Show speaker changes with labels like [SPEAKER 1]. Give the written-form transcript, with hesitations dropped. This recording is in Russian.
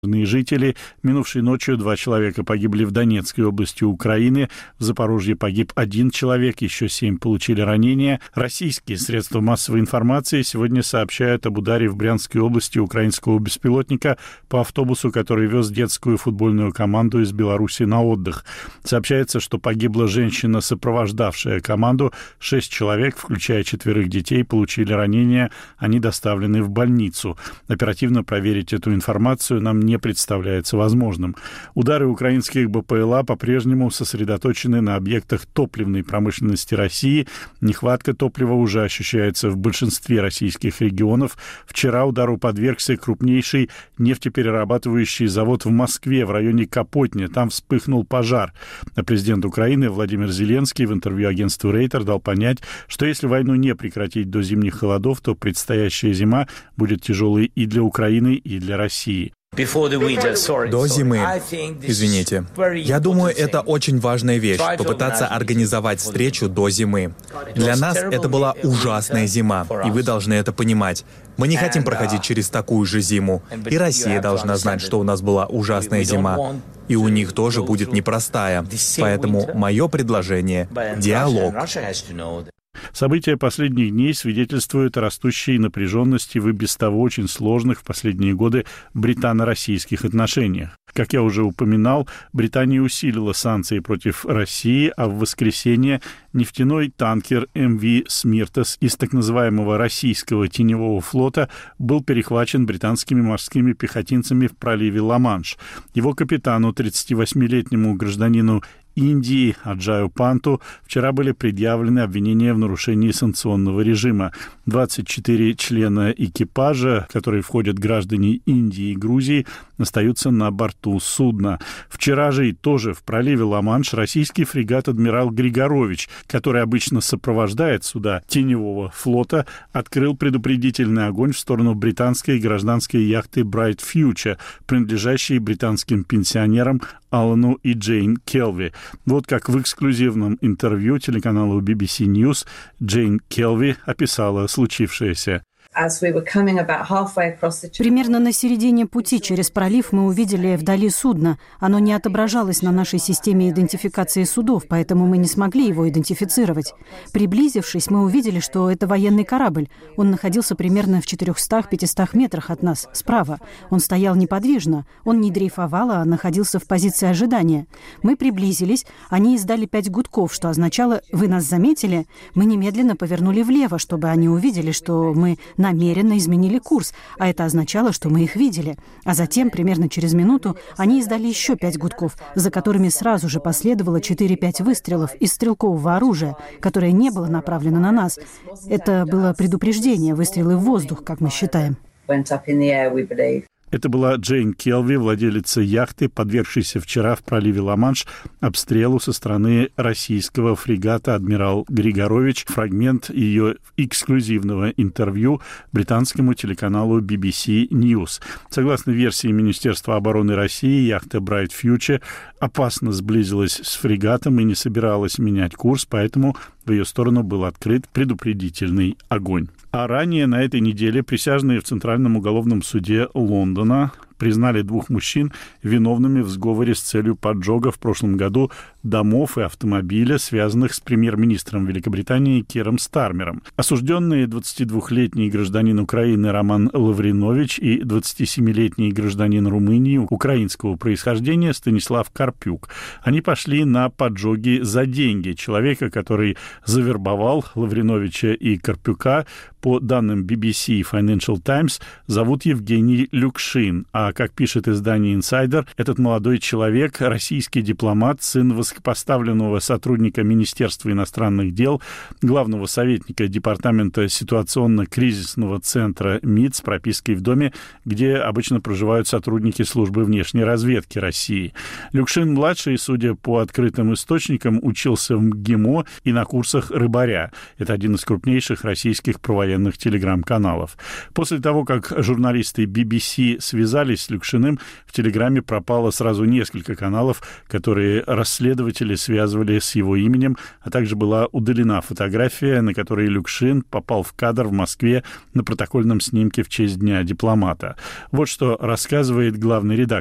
[SPEAKER 1] Жители. Минувшей ночью 2 человека погибли в Донецкой области Украины. В Запорожье погиб 1 человек, еще 7 получили ранения. Российские средства массовой информации сегодня сообщают об ударе в Брянской области украинского беспилотника по автобусу, который вез детскую футбольную команду из Беларуси на отдых. Сообщается, что погибла женщина, сопровождавшая команду. 6 человек, включая 4 детей, получили ранения. Они доставлены в больницу. Оперативно проверить эту информацию нам не представляется возможным. Удары украинских БПЛА по-прежнему сосредоточены на объектах топливной промышленности России. Нехватка топлива уже ощущается в большинстве российских регионов. Вчера удару подвергся крупнейший нефтеперерабатывающий завод в Москве, в районе Капотня. Там вспыхнул пожар. А президент Украины Владимир Зеленский в интервью агентству Рейтер дал понять, что если войну не прекратить до зимних холодов, то предстоящая зима будет тяжелой и для Украины, и для России.
[SPEAKER 2] До зимы. Извините. Я думаю, это очень важная вещь — попытаться организовать встречу до зимы. Для нас это была ужасная зима, и вы должны это понимать. Мы не хотим проходить через такую же зиму. И Россия должна знать, что у нас была ужасная зима. И у них тоже будет непростая. Поэтому мое предложение — диалог.
[SPEAKER 1] События последних дней свидетельствуют о растущей напряженности в и без того очень сложных в последние годы британо-российских отношениях. Как я уже упоминал, Британия усилила санкции против России, а в воскресенье нефтяной танкер МВ «Смиртес» из так называемого российского теневого флота был перехвачен британскими морскими пехотинцами в проливе Ла-Манш. Его капитану, 38-летнему гражданину Индии Аджаю Панту, вчера были предъявлены обвинения в нарушении санкционного режима. 24 члена экипажа, в которые входят граждане Индии и Грузии, остаются на борту судна. Вчера же и тоже в проливе Ла-Манш российский фрегат «Адмирал Григорович», который обычно сопровождает суда теневого флота, открыл предупредительный огонь в сторону британской гражданской яхты Bright Future, принадлежащей британским пенсионерам Алану и Джейн Келви. Вот как в эксклюзивном интервью телеканалу BBC News Джейн Келви описала случившееся.
[SPEAKER 3] Примерно на середине пути через пролив мы увидели вдали судно. Оно не отображалось на нашей системе идентификации судов, поэтому мы не смогли его идентифицировать. Приблизившись, мы увидели, что это военный корабль. Он находился примерно в 400-500 метрах от нас, справа. Он стоял неподвижно. Он не дрейфовал, а находился в позиции ожидания. Мы приблизились, они издали 5 гудков, что означало «Вы нас заметили?». Мы немедленно повернули влево, чтобы они увидели, что мы намеренно изменили курс, а это означало, что мы их видели. А затем, примерно через минуту, они издали еще 5 гудков, за которыми сразу же последовало 4-5 выстрелов из стрелкового оружия, которое не было направлено на нас. Это было предупреждение, выстрелы в воздух, как мы считаем.
[SPEAKER 1] Это была Джейн Келви, владелица яхты, подвергшейся вчера в проливе Ла-Манш обстрелу со стороны российского фрегата «Адмирал Григорович». Фрагмент ее эксклюзивного интервью британскому телеканалу BBC News. Согласно версии Министерства обороны России, яхта Bright Future опасно сблизилась с фрегатом и не собиралась менять курс, поэтому в ее сторону был открыт предупредительный огонь. А ранее на этой неделе присяжные в Центральном уголовном суде Лондона признали 2 мужчин виновными в сговоре с целью поджога в прошлом году домов и автомобиля, связанных с премьер-министром Великобритании Киром Стармером. Осужденные 22-летний гражданин Украины Роман Лавринович и 27-летний гражданин Румынии украинского происхождения Станислав Карпюк. Они пошли на поджоги за деньги. Человека, который завербовал Лавриновича и Карпюка, по данным BBC и Financial Times, зовут Евгений Люкшин, а, как пишет издание Insider, этот молодой человек, российский дипломат, сын высокопоставленного сотрудника Министерства иностранных дел, главного советника Департамента ситуационно-кризисного центра МИД с пропиской в доме, где обычно проживают сотрудники службы внешней разведки России. Люкшин-младший, судя по открытым источникам, учился в МГИМО и на курсах рыбаря. Это один из крупнейших российских провоенных телеграм-каналов. После того, как журналисты BBC связались связь с Люкшиным, в Телеграме пропало сразу несколько каналов, которые расследователи связывали с его именем, а также была удалена фотография, на которой Люкшин попал в кадр в Москве на протокольном снимке в честь Дня дипломата. Вот что рассказывает главный редактор